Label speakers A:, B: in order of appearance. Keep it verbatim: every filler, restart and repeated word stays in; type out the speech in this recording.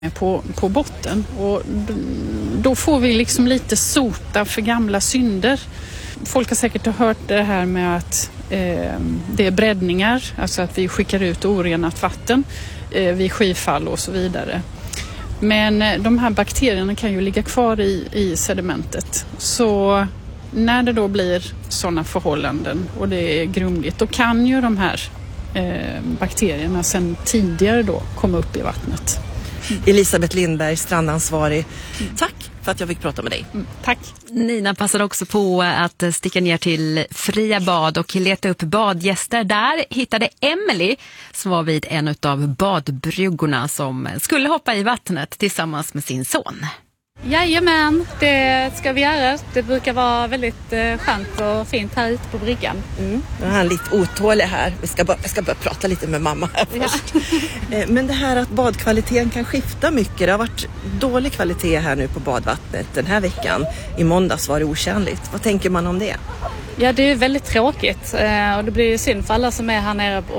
A: På, på botten, och då får vi liksom lite sota för gamla synder. Folk har säkert hört det här med att eh, det är breddningar, alltså att vi skickar ut orenat vatten eh, vid skyfall och så vidare. Men eh, de här bakterierna kan ju ligga kvar i, i sedimentet. Så när det då blir sådana förhållanden och det är grumligt, då kan ju de här eh, bakterierna sedan tidigare då komma upp i vattnet.
B: Elisabeth Lindberg, strandansvarig. Mm. Tack för att jag fick prata med dig.
A: Mm, tack.
C: Nina passade också på att sticka ner till Fria bad och leta upp badgäster. Där hittade Emily, som var vid en av badbryggorna, som skulle hoppa i vattnet tillsammans med sin son.
D: Jajamän, det ska vi göra. Det brukar vara väldigt eh, skönt och fint här ute på bryggan.
B: Mm. Nu är han lite otålig här. Vi ska, bara, jag ska börja prata lite med mamma här först. Ja. Men det här att badkvaliteten kan skifta mycket. Det har varit dålig kvalitet här nu på badvattnet den här veckan. I måndags var det otjänligt. Vad tänker man om det?
D: Ja, det är väldigt tråkigt. Och det blir synd för alla som är här nere